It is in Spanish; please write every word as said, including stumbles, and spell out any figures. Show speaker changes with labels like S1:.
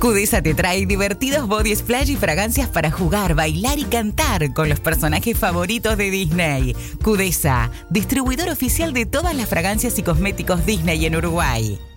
S1: Cudesa te trae divertidos body splash y fragancias para jugar, bailar y cantar con los personajes favoritos de Disney. Cudesa, distribuidor oficial de todas las fragancias y cosméticos Disney en Uruguay.